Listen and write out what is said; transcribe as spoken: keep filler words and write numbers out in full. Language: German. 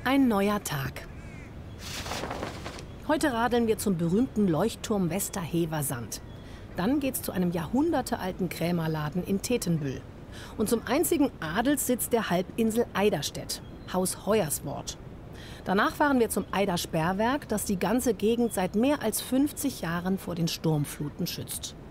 Ein neuer Tag. Heute radeln wir zum berühmten Leuchtturm Westerhever Sand. Dann geht's zu einem jahrhundertealten Krämerladen in Tetenbüll. Und zum einzigen Adelssitz der Halbinsel Eiderstedt, Haus Hoyerswort. Danach fahren wir zum Eidersperrwerk, das die ganze Gegend seit mehr als fünfzig Jahren vor den Sturmfluten schützt.